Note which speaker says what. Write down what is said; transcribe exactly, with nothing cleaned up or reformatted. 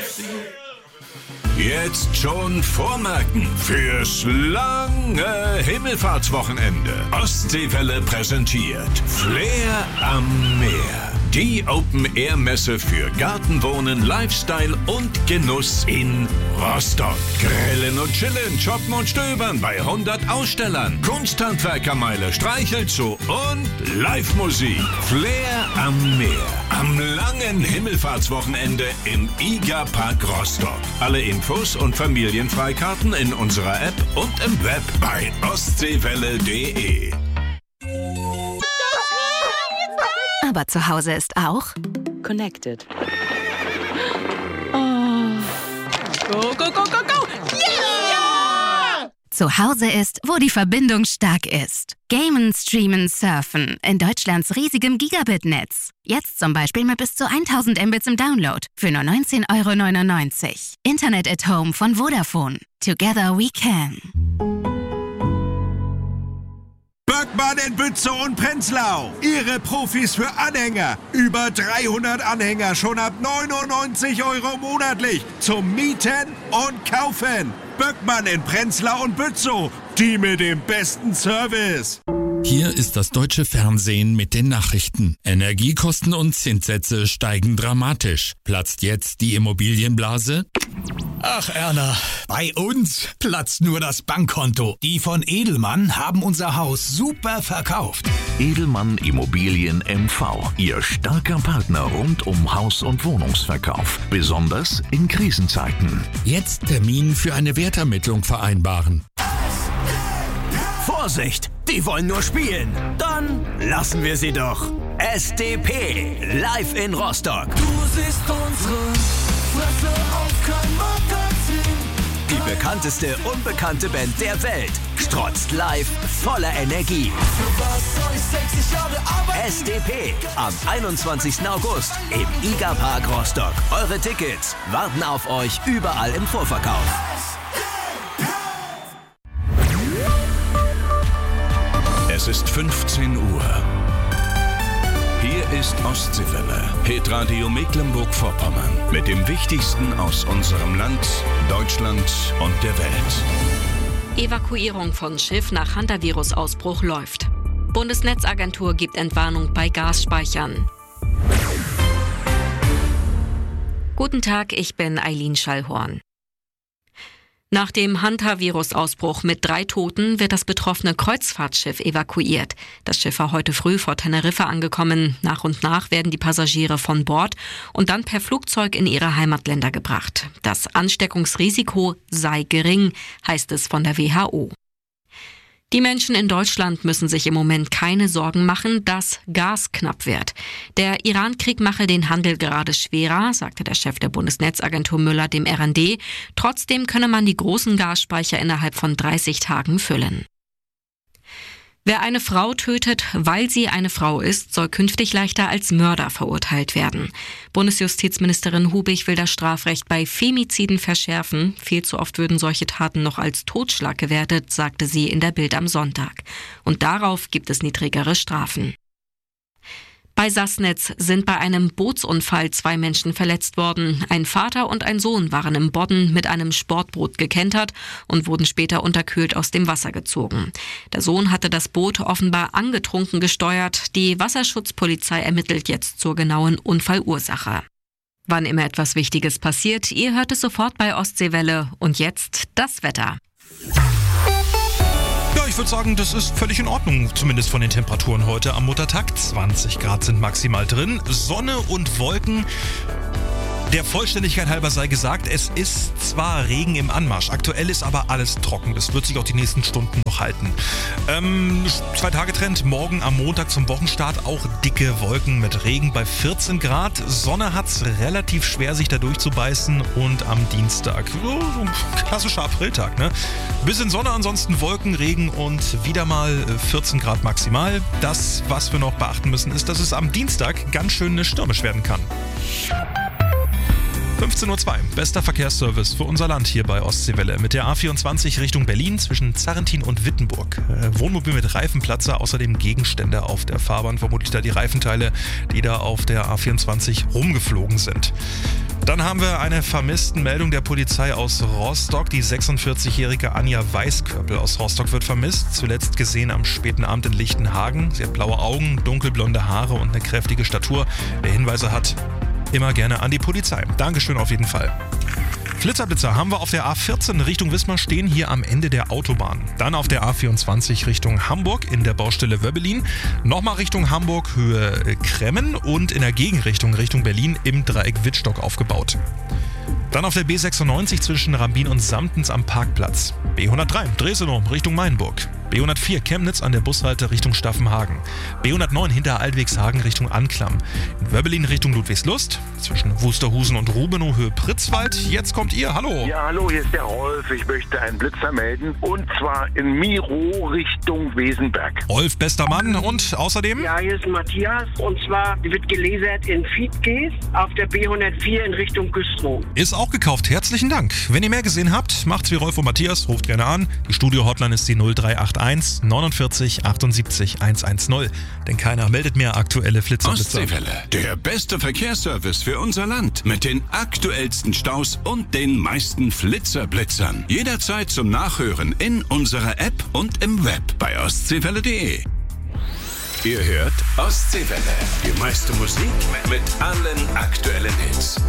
Speaker 1: Jetzt schon vormerken fürs lange Himmelfahrtswochenende. Ostseewelle präsentiert Flair am Meer. Die Open-Air-Messe für Gartenwohnen, Lifestyle und Genuss in Rostock. Grillen und chillen, shoppen und stöbern bei hundert Ausstellern. Kunsthandwerkermeile, Streichelzoo und Live-Musik. Flair am Meer. Am langen Himmelfahrtswochenende im I G A Park Rostock. Alle Infos und Familienfreikarten in unserer App und im Web bei ostseewelle punkt de.
Speaker 2: Aber zu Hause ist auch
Speaker 3: Connected.
Speaker 4: Oh. Go, go, go, go, go! Yeah!
Speaker 2: Zu Hause ist, wo die Verbindung stark ist. Gamen, Streamen, Surfen in Deutschlands riesigem Gigabit-Netz. Jetzt zum Beispiel mit bis zu tausend Mbits im Download für nur neunzehn Euro neunundneunzig. Internet at Home von Vodafone. Together we can.
Speaker 5: Böckmann in Bützow und Prenzlau. Ihre Profis für Anhänger. Über dreihundert Anhänger schon ab neunundneunzig Euro monatlich. Zum Mieten und Kaufen. Böckmann in Prenzlau und Bützow. Die mit dem besten Service.
Speaker 6: Hier ist das deutsche Fernsehen mit den Nachrichten. Energiekosten und Zinssätze steigen dramatisch. Platzt jetzt die Immobilienblase?
Speaker 7: Ach Erna, bei uns platzt nur das Bankkonto. Die von Edelmann haben unser Haus super verkauft.
Speaker 8: Edelmann Immobilien M V, Ihr starker Partner rund um Haus- und Wohnungsverkauf. Besonders in Krisenzeiten.
Speaker 6: Jetzt Termin für eine Wertermittlung vereinbaren.
Speaker 9: Vorsicht, die wollen nur spielen. Dann lassen wir sie doch. S D P, live in Rostock.
Speaker 10: Du siehst unsere Fresse auf kein Magazin.
Speaker 9: Die bekannteste unbekannte Band der Welt strotzt live voller Energie.
Speaker 10: Für was soll ich sechzig Jahre arbeiten?
Speaker 9: S D P am einundzwanzigsten August im I G A Park Rostock. Eure Tickets warten auf euch überall im Vorverkauf.
Speaker 1: Es ist fünfzehn Uhr. Hier ist Ostseewelle, Hitradio Mecklenburg-Vorpommern. Mit dem Wichtigsten aus unserem Land, Deutschland und der Welt.
Speaker 3: Evakuierung von Schiff nach Hantavirus-Ausbruch läuft. Bundesnetzagentur gibt Entwarnung bei Gasspeichern. Guten Tag, ich bin Eileen Schallhorn. Nach dem Hantavirus-Ausbruch mit drei Toten wird das betroffene Kreuzfahrtschiff evakuiert. Das Schiff war heute früh vor Teneriffa angekommen. Nach und nach werden die Passagiere von Bord und dann per Flugzeug in ihre Heimatländer gebracht. Das Ansteckungsrisiko sei gering, heißt es von der W H O. Die Menschen in Deutschland müssen sich im Moment keine Sorgen machen, dass Gas knapp wird. Der Iran-Krieg mache den Handel gerade schwerer, sagte der Chef der Bundesnetzagentur Müller dem R N D. Trotzdem könne man die großen Gasspeicher innerhalb von dreißig Tagen füllen. Wer eine Frau tötet, weil sie eine Frau ist, soll künftig leichter als Mörder verurteilt werden. Bundesjustizministerin Hubig will das Strafrecht bei Femiziden verschärfen. Viel zu oft würden solche Taten noch als Totschlag gewertet, sagte sie in der Bild am Sonntag. Und darauf gibt es niedrigere Strafen. Bei Sassnitz sind bei einem Bootsunfall zwei Menschen verletzt worden. Ein Vater und ein Sohn waren im Bodden mit einem Sportboot gekentert und wurden später unterkühlt aus dem Wasser gezogen. Der Sohn hatte das Boot offenbar angetrunken gesteuert. Die Wasserschutzpolizei ermittelt jetzt zur genauen Unfallursache. Wann immer etwas Wichtiges passiert, ihr hört es sofort bei Ostseewelle. Und jetzt das Wetter.
Speaker 11: Ja, ich würde sagen, das ist völlig in Ordnung, zumindest von den Temperaturen heute am Muttertag. zwanzig Grad sind maximal drin, Sonne und Wolken. Der Vollständigkeit halber sei gesagt, es ist zwar Regen im Anmarsch, aktuell ist aber alles trocken. Das wird sich auch die nächsten Stunden noch halten. Ähm, Zwei-Tage-Trend, morgen am Montag zum Wochenstart auch dicke Wolken mit Regen bei vierzehn Grad. Sonne hat's relativ schwer, sich da durchzubeißen und am Dienstag, oh, klassischer Apriltag, ne? Bisschen Sonne, ansonsten Wolken, Regen und wieder mal vierzehn Grad maximal. Das, was wir noch beachten müssen, ist, dass es am Dienstag ganz schön stürmisch werden kann. fünfzehn Uhr zwei, bester Verkehrsservice für unser Land hier bei Ostseewelle. Mit der A vierundzwanzig Richtung Berlin zwischen Zarrentin und Wittenburg. Äh, Wohnmobil mit Reifenplatzer, außerdem Gegenstände auf der Fahrbahn. Vermutlich da die Reifenteile, die da auf der A vierundzwanzig rumgeflogen sind. Dann haben wir eine Vermisstenmeldung der Polizei aus Rostock. Die sechsundvierzigjährige Anja Weißköppel aus Rostock wird vermisst. Zuletzt gesehen am späten Abend in Lichtenhagen. Sie hat blaue Augen, dunkelblonde Haare und eine kräftige Statur. Wer Hinweise hat, immer gerne an die Polizei. Dankeschön auf jeden Fall. Flitzerblitzer haben wir auf der A vierzehn Richtung Wismar stehen, hier am Ende der Autobahn. Dann auf der A vierundzwanzig Richtung Hamburg in der Baustelle Wöbbelin. Nochmal Richtung Hamburg, Höhe Kremmen und in der Gegenrichtung Richtung Berlin im Dreieck Wittstock aufgebaut. Dann auf der B sechsundneunzig zwischen Rambin und Samtens am Parkplatz. B hundertdrei Dresden Richtung Mainburg. B hundertvier Chemnitz an der Bushalte Richtung Staffenhagen. B hundertneun hinter Altwegshagen Richtung Anklam. In Wöbbelin Richtung Ludwigslust. Zwischen Wusterhusen und Rubenow Höhe Pritzwald. Jetzt kommt ihr. Hallo.
Speaker 12: Ja, hallo, hier ist der Rolf. Ich möchte einen Blitzer melden. Und zwar in Miro Richtung Wesenberg.
Speaker 11: Rolf, bester Mann. Und außerdem?
Speaker 13: Ja, hier ist Matthias. Und zwar wird gelasert in Fiedges auf der B hundertvier in Richtung Güstrow.
Speaker 11: Ist auch gekauft. Herzlichen Dank. Wenn ihr mehr gesehen habt, macht's wie Rolf und Matthias. Ruft gerne an. Die Studio-Hotline ist die null drei acht eins neunundvierzig achtundsiebzig hundertzehn. Denn keiner meldet mehr aktuelle Flitzerblitzer.
Speaker 1: Ostseewelle, der beste Verkehrsservice für unser Land. Mit den aktuellsten Staus und den meisten Flitzerblitzern. Jederzeit zum Nachhören in unserer App und im Web bei ostseewelle punkt de. Ihr hört Ostseewelle. Die meiste Musik mit allen aktuellen Hits.